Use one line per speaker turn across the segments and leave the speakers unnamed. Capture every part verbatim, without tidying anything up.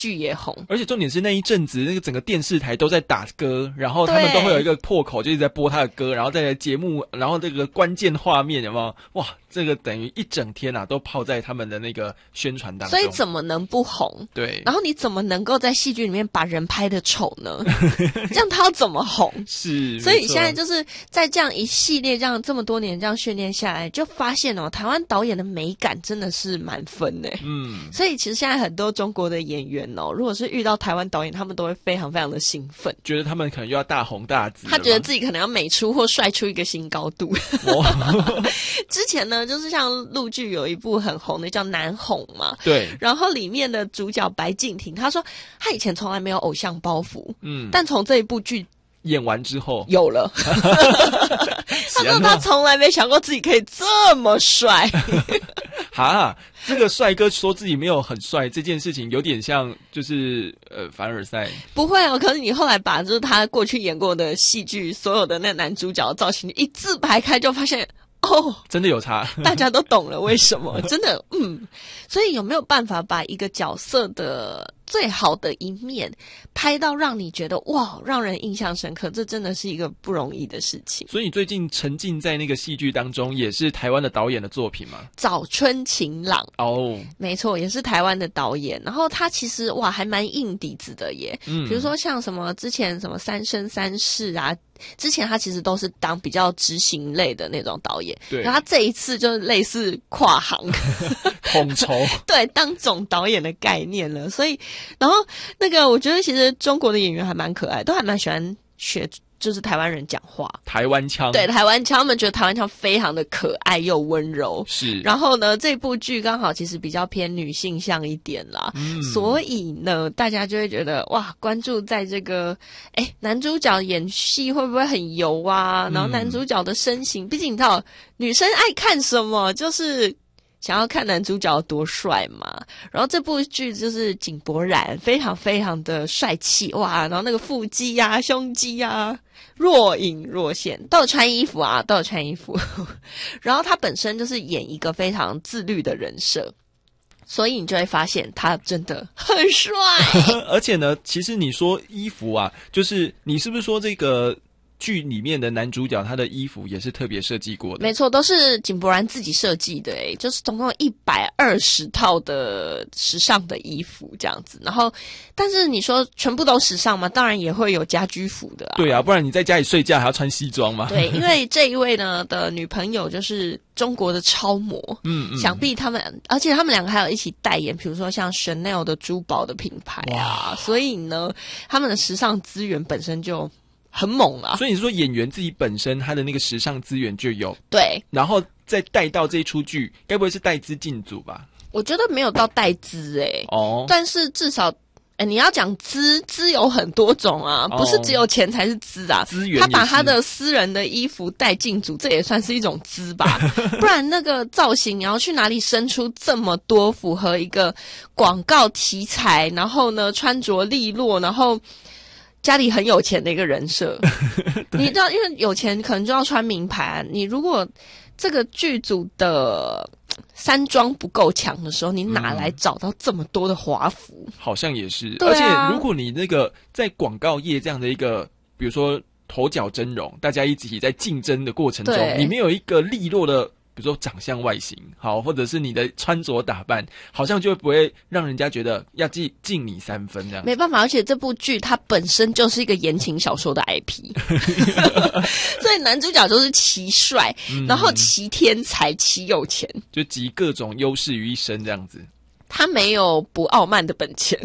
剧也红，
而且重点是那一阵子那个整个电视台都在打歌，然后他们都会有一个破口，就一直在播他的歌，然后在节目，然后这个关键画面有没有？哇，这个等于一整天啊都泡在他们的那个宣传当中，
所以怎么能不红？
对，
然后你怎么能够在戏剧里面把人拍得丑呢？这样他要怎么红？
是，
所以现在就是在这样一系列这样这么多年这样训练下来，就发现哦，台湾导演的美感真的是满分耶。
嗯，
所以其实现在很多中国的演员哦，如果是遇到台湾导演，他们都会非常非常的兴奋，
觉得他们可能又要大红大紫，
他觉得自己可能要美出或帅出一个新高度。
哦、
之前呢，就是像陆剧有一部很红的叫《南红》嘛，
对，然
后里面的主角白敬亭，他说他以前从来没有偶像包袱，
嗯，
但从这一部剧
演完之后
有了。他说他从来没想过自己可以这么帅。
哈，这个帅哥说自己没有很帅这件事情有点像就是呃凡尔赛。
不会哦，可是你后来把就是他过去演过的戏剧所有的那男主角的造型一字排开，就发现哦，
真的有差，
大家都懂了为什么。真的，嗯，所以有没有办法把一个角色的最好的一面拍到让你觉得哇，让人印象深刻，这真的是一个不容易的事情。
所以你最近沉浸在那个戏剧当中，也是台湾的导演的作品吗？
早春晴朗
哦，
没错，也是台湾的导演。然后他其实哇，还蛮硬底子的耶。嗯，比如说像什么之前什么三生三世啊，之前他其实都是当比较执行类的那种导演。
对，
然后他这一次就类似跨行
统筹，
对，当总导演的概念了。所以然后那个我觉得其实中国的演员还蛮可爱，都还蛮喜欢学就是台湾人讲话，
台湾腔，
对，台湾腔，他们觉得台湾腔非常的可爱又温柔。
是，
然后呢，这部剧刚好其实比较偏女性向一点啦，嗯，所以呢，大家就会觉得哇，关注在这个，哎，男主角演戏会不会很油啊？然后男主角的身形，嗯，毕竟你知道女生爱看什么，就是想要看男主角多帅嘛。然后这部剧就是井柏然非常非常的帅气哇，然后那个腹肌啊胸肌啊若隐若现，都有穿衣服啊都有穿衣服然后他本身就是演一个非常自律的人设，所以你就会发现他真的很帅
而且呢，其实你说衣服啊，就是你是不是说这个剧里面的男主角他的衣服也是特别设计过的？
没错，都是井柏然自己设计的诶，就是总共一百二十套的时尚的衣服这样子。然后但是你说全部都时尚吗？当然也会有家居服的啊。
对啊，不然你在家里睡觉还要穿西装吗？
对，因为这一位呢的女朋友就是中国的超模，嗯嗯，想必他们，而且他们两个还有一起代言，比如说像 Chanel 的珠宝的品牌啊，所以呢他们的时尚资源本身就很猛啊。
所以你是说演员自己本身他的那个时尚资源就有，
对，
然后再带到这一出剧，该不会是带资进组吧？
我觉得没有到带资诶，哦，但是至少诶你要讲资，资有很多种啊，不是只有钱才是资啊。
资源
他把他的私人的衣服带进组，这也算是一种资吧。不然那个造型你要去哪里生出这么多符合一个广告题材，然后呢穿着利落，然后家里很有钱的一个人设你知道，因为有钱可能就要穿名牌啊，你如果这个剧组的山庄不够强的时候，你哪来找到这么多的华服？嗯，
好像也是，
对啊，
而且如果你那个在广告业这样的一个比如说头角峥嵘，大家一起在竞争的过程中，你没有一个利落的比如说长相外形好，或者是你的穿着打扮，好像就不会让人家觉得要敬敬你三分这样。
没办法，而且这部剧它本身就是一个言情小说的 I P 所以男主角就是奇帅，嗯，然后奇天才，奇有钱，
就集各种优势于一身这样子。
他没有不傲慢的本钱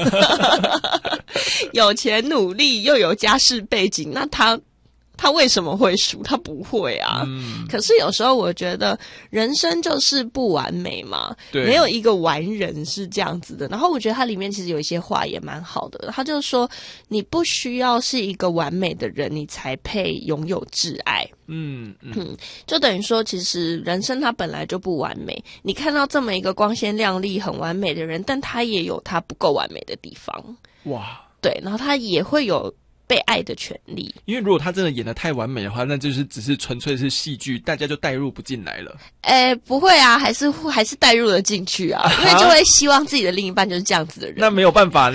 有钱努力又有家世背景，那他他为什么会输？他不会啊，嗯，可是有时候我觉得人生就是不完美嘛，对，没有一个完人是这样子的。然后我觉得它里面其实有一些话也蛮好的，他就说你不需要是一个完美的人你才配拥有挚爱。嗯 嗯, 嗯，就等于说其实人生它本来就不完美，你看到这么一个光鲜亮丽很完美的人，但他也有他不够完美的地方。哇，对，然后他也会有被爱的权利。
因为如果他真的演得太完美的话，那就是只是纯粹是戏剧，大家就带入不进来了。
诶，不会啊，还是还是带入了进去啊，因为就会希望自己的另一半就是这样子的人。
那没有办法。